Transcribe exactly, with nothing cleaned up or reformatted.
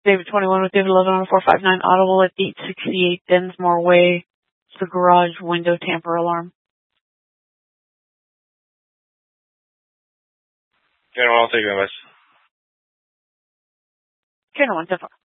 David twenty-one with David eleven on four five nine Audible at eight sixty-eight Densmore Way. It's the garage window tamper alarm. Okay, well, I'll take your advice. Okay, no one, so far.